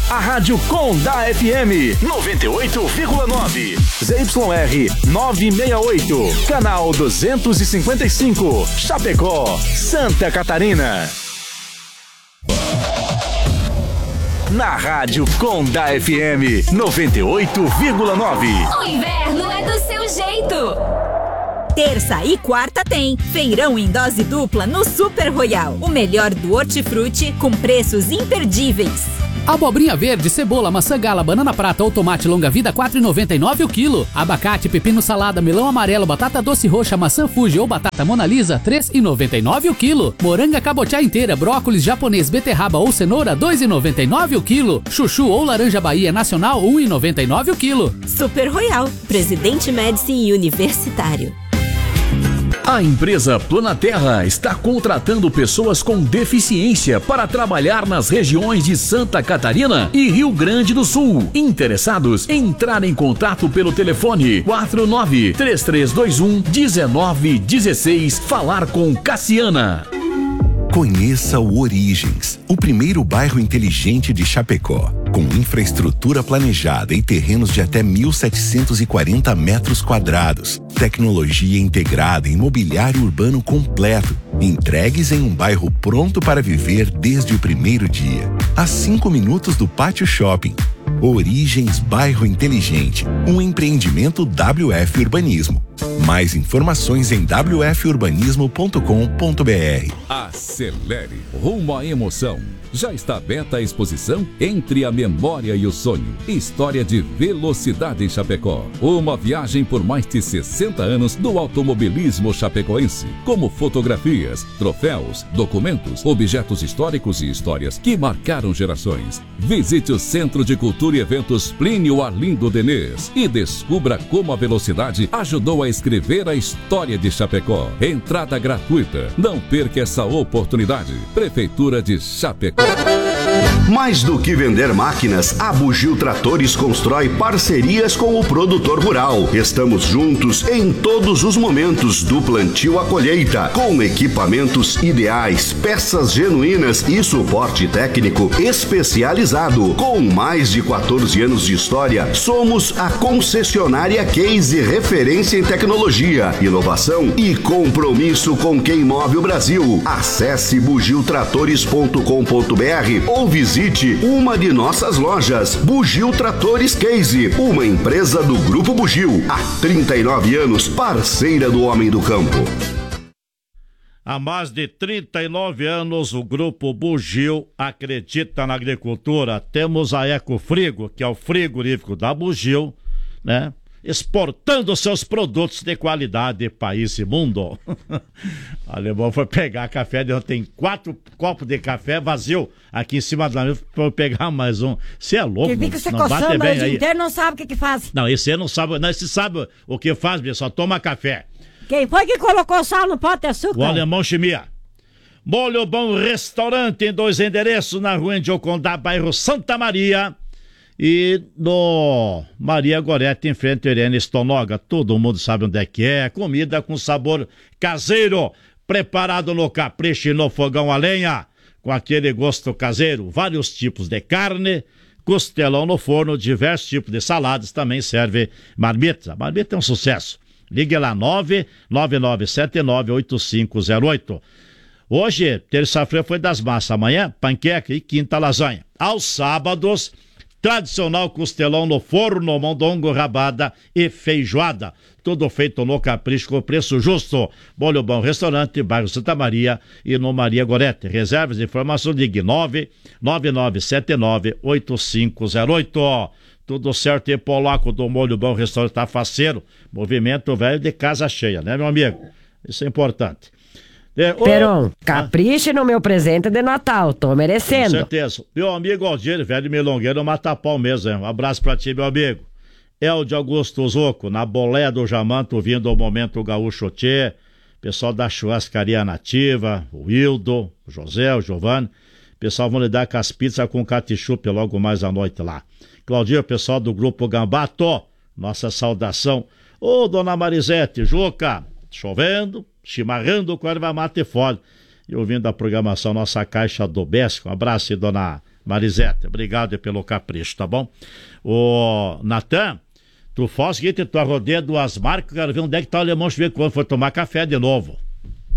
A Rádio Com da FM 98,9. ZYR 968. Canal 255. Chapecó, Santa Catarina. Na Rádio Com da FM 98,9. O inverno é do seu jeito. Terça e quarta tem feirão em dose dupla no Super Royal. O melhor do hortifruti com preços imperdíveis. Abobrinha verde, cebola, maçã gala, banana prata ou tomate longa-vida, R$ 4,99 o quilo. Abacate, pepino salada, melão amarelo, batata doce roxa, maçã Fuji ou batata Mona Lisa, R$ 3,99 o quilo. Moranga cabotiá inteira, brócolis japonês, beterraba ou cenoura, R$ 2,99 o quilo. Chuchu ou laranja Bahia nacional, R$ 1,99 o quilo. Super Royal, Presidente Médici Universitário. A empresa Planaterra está contratando pessoas com deficiência para trabalhar nas regiões de Santa Catarina e Rio Grande do Sul. Interessados, entrar em contato pelo telefone 49-3321-1916. Falar com Cassiana. Conheça o Origens, o primeiro bairro inteligente de Chapecó, com infraestrutura planejada e terrenos de até 1.740 metros quadrados, tecnologia integrada e mobiliário urbano completo, entregues em um bairro pronto para viver desde o primeiro dia, a 5 minutos do Pátio Shopping. Origens Bairro Inteligente, um empreendimento WF Urbanismo. Mais informações em wfurbanismo.com.br. Acelere rumo à emoção. Já está aberta a exposição Entre a Memória e o Sonho. História de velocidade em Chapecó. Uma viagem por mais de 60 anos do automobilismo chapecoense. Como fotografias, troféus, documentos, objetos históricos e histórias que marcaram gerações. Visite o Centro de Cultura e Eventos Plínio Arlindo Denês e descubra como a velocidade ajudou a escrever a história de Chapecó. Entrada gratuita. Não perca essa oportunidade. Prefeitura de Chapecó. Mais do que vender máquinas, a Bugio Tratores constrói parcerias com o produtor rural. Estamos juntos em todos os momentos, do plantio à colheita, com equipamentos ideais, peças genuínas e suporte técnico especializado. Com mais de 14 anos de história, somos a concessionária Case, referência em tecnologia, inovação e compromisso com quem move o Brasil. Acesse bugiotratores.com.br ou visite uma de nossas lojas. Bugio Tratores Case, uma empresa do Grupo Bugio, há 39 anos, parceira do homem do campo. Há mais de 39 anos, o Grupo Bugio acredita na agricultura. Temos a Ecofrigo, que é o frigorífico da Bugio, né? Exportando seus produtos de qualidade, país e mundo. O alemão foi pegar café, tem 4 copos de café vazio aqui em cima da mesa, foi pegar mais um. Você é louco, que fica se não coçando bate bem o dia aí. inteiro, não sabe o que faz. Não, esse aí não sabe, não, esse sabe o que faz, só toma café. Quem foi que colocou sal no pote de açúcar? O alemão Chimia. Molho Bom Restaurante em 2 endereços, na rua Indiocondá, bairro Santa Maria. E no Maria Gorete, em frente a Irene Stonoga. Todo mundo sabe onde é que é. Comida com sabor caseiro, preparado no capricho e no fogão a lenha, com aquele gosto caseiro. Vários tipos de carne, costelão no forno, diversos tipos de saladas. Também serve marmita. A marmita é um sucesso. Ligue lá, 999798508. Hoje, terça-feira, foi das massas. Amanhã, panqueca e quinta lasanha. Aos sábados, tradicional costelão no forno, mondongo, rabada e feijoada. Tudo feito no capricho com preço justo. Molho Bom Restaurante, bairro Santa Maria e no Maria Gorete. Reservas e informações, ligue 999798508. Tudo certo e polaco do Molho Bom Restaurante, tá faceiro. Movimento velho de casa cheia, né, meu amigo? Isso é importante. Peron, capriche no meu presente de Natal, tô merecendo. Com certeza. Meu amigo Aldir, velho milongueiro, mata pau mesmo, hein? Um abraço pra ti, meu amigo. Elde Augusto Zoco, na boleia do Jamanto, vindo ao Momento Gaúcho Tchê. Pessoal da Churrascaria Nativa, o Wildo, o José, o Giovanni. Pessoal vão lidar com as pizzas com ketchup logo mais à noite lá. Claudio, pessoal do Grupo Gambato, nossa saudação. Ô, dona Marisete, Juca, chovendo, chimarrando com erva mate fole. E ouvindo a programação, nossa caixa do Besco. Um abraço, dona Marisete, obrigado pelo capricho, tá bom? Ô, Natan, tu faz o seguinte, tu arrodeia 2 marcas, quero ver onde é que tá o alemão, deixa eu ver quando for tomar café de novo.